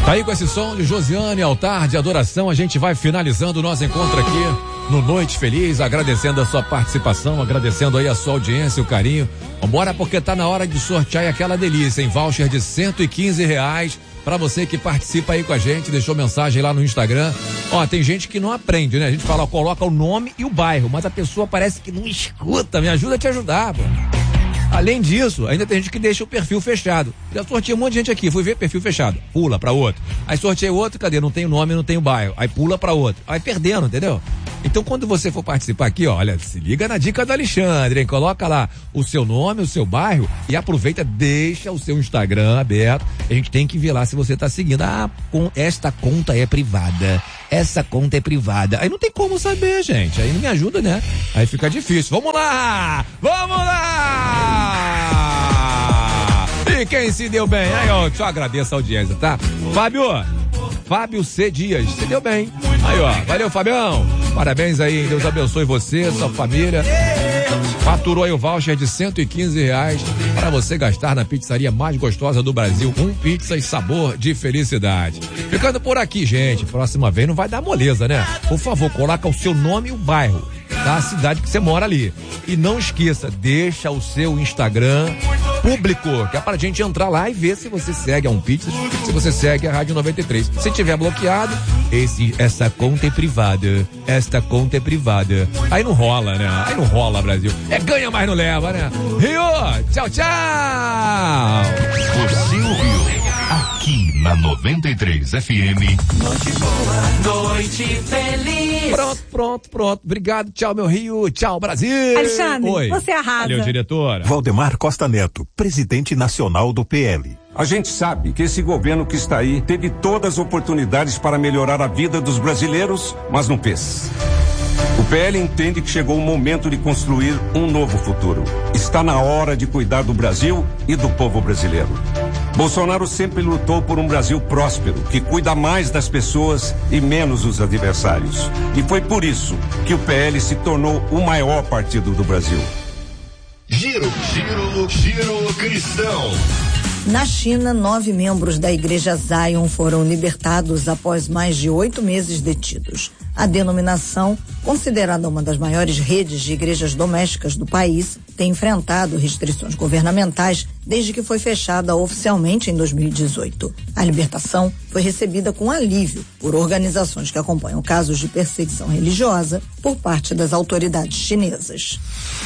Tá aí com esse som de Josiane, altar de adoração, a gente vai finalizando o nosso encontro aqui no Noite Feliz, agradecendo a sua participação, agradecendo aí a sua audiência, o carinho. Vambora, porque tá na hora de sortear aquela delícia, em voucher de R$115 pra você que participa aí com a gente, deixou mensagem lá no Instagram. Ó, tem gente que não aprende, né? A gente fala, coloca o nome e o bairro, mas a pessoa parece que não escuta. Me ajuda a te ajudar, pô. Além disso, ainda tem gente que deixa o perfil fechado. Já sorteei um monte de gente aqui, fui ver perfil fechado, pula pra outro. Aí sorteei outro, cadê? Não tem o nome, não tem o bairro. Aí pula pra outro. Aí perdendo, entendeu? Então quando você for participar aqui, ó, olha, se liga na dica do Alexandre, hein? Coloca lá o seu nome, o seu bairro e aproveita, deixa o seu Instagram aberto. A gente tem que ver lá se você tá seguindo. Ah, esta conta é privada. Essa conta é privada. Aí não tem como saber, gente. Aí não me ajuda, né? Aí fica difícil. Vamos lá! Vamos lá! E quem se deu bem? Aí, ó, só agradeço a audiência, tá? Fábio C. Dias, se deu bem. Aí, ó, valeu, Fabião. Parabéns aí, Deus abençoe você, sua família. Faturou aí o voucher de R$115 para você gastar na pizzaria mais gostosa do Brasil. Pizza e sabor de felicidade. Ficando por aqui, gente. Próxima vez não vai dar moleza, né? Por favor, coloca o seu nome e o bairro da cidade que você mora ali. E não esqueça, deixa o seu Instagram público, que é pra gente entrar lá e ver se você segue a Pizza, se você segue a Rádio 93. Se tiver bloqueado, essa conta é privada. Esta conta é privada. Aí não rola, né? Aí não rola, Brasil. É ganha, mas não leva, né? Rio, tchau, tchau! Você ouviu aqui na 93 FM. Noite boa, noite feliz. Pronto. Obrigado, tchau, meu Rio, tchau, Brasil. Alexandre, oi. Você arrasa. Valeu, diretora. Valdemar Costa Neto, presidente nacional do PL. A gente sabe que esse governo que está aí teve todas as oportunidades para melhorar a vida dos brasileiros, mas não fez. O PL entende que chegou o momento de construir um novo futuro. Está na hora de cuidar do Brasil e do povo brasileiro. Bolsonaro sempre lutou por um Brasil próspero, que cuida mais das pessoas e menos dos adversários. E foi por isso que o PL se tornou o maior partido do Brasil. Giro Cristão. Na China, 9 membros da Igreja Zion foram libertados após mais de 8 meses detidos. A denominação, considerada uma das maiores redes de igrejas domésticas do país, tem enfrentado restrições governamentais desde que foi fechada oficialmente em 2018. A libertação foi recebida com alívio por organizações que acompanham casos de perseguição religiosa por parte das autoridades chinesas.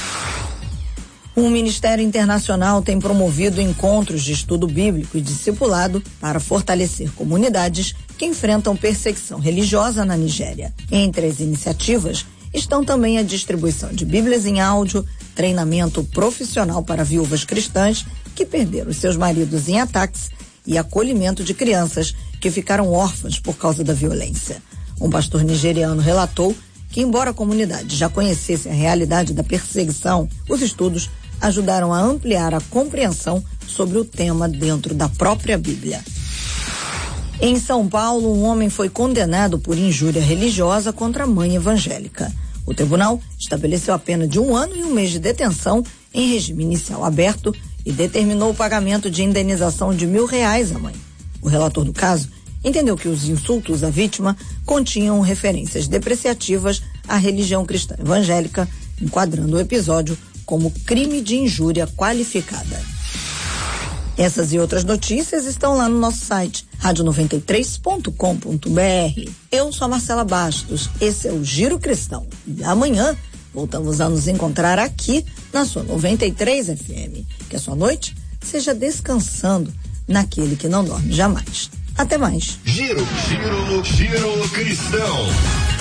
O Ministério Internacional tem promovido encontros de estudo bíblico e discipulado para fortalecer comunidades que enfrentam perseguição religiosa na Nigéria. Entre as iniciativas estão também a distribuição de Bíblias em áudio, treinamento profissional para viúvas cristãs que perderam seus maridos em ataques e acolhimento de crianças que ficaram órfãs por causa da violência. Um pastor nigeriano relatou que, embora a comunidade já conhecesse a realidade da perseguição, os estudos ajudaram a ampliar a compreensão sobre o tema dentro da própria Bíblia. Em São Paulo, um homem foi condenado por injúria religiosa contra a mãe evangélica. O tribunal estabeleceu a pena de 1 ano e 1 mês de detenção em regime inicial aberto e determinou o pagamento de indenização de R$1.000 à mãe. O relator do caso entendeu que os insultos à vítima continham referências depreciativas à religião cristã evangélica, enquadrando o episódio como crime de injúria qualificada. Essas e outras notícias estão lá no nosso site, radio93.com.br. Eu sou a Marcela Bastos, esse é o Giro Cristão. E amanhã voltamos a nos encontrar aqui na sua 93 FM. Que a sua noite seja descansando naquele que não dorme jamais. Até mais. Giro Cristão.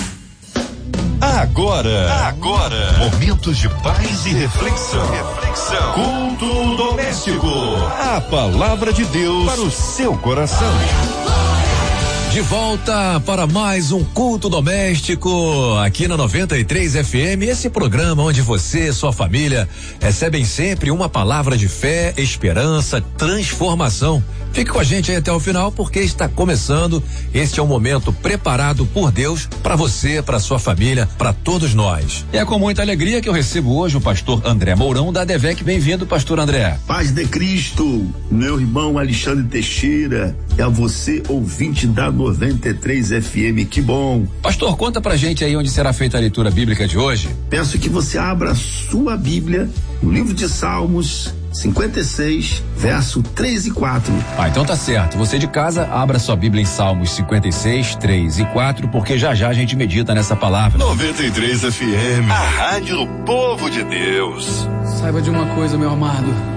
Agora, momentos de paz e reflexão. Culto doméstico. A palavra de Deus para o seu coração. De volta para mais um culto doméstico aqui na 93 FM, esse programa onde você e sua família recebem sempre uma palavra de fé, esperança, transformação Fique com a gente aí até o final, porque está começando. Este é um momento preparado por Deus para você, para sua família, para todos nós. É com muita alegria que eu recebo hoje o pastor André Mourão da ADVEC. Bem-vindo, pastor André. Paz de Cristo, meu irmão Alexandre Teixeira, é a você, ouvinte da 93 FM, que bom. Pastor, conta pra gente aí onde será feita a leitura bíblica de hoje. Peço que você abra a sua Bíblia no livro de Salmos 56, verso 3 e 4. Então tá certo. Você de casa, abra sua Bíblia em Salmos 56, 3 e 4, porque já a gente medita nessa palavra. 93 FM, a rádio do povo de Deus. Saiba de uma coisa, meu amado.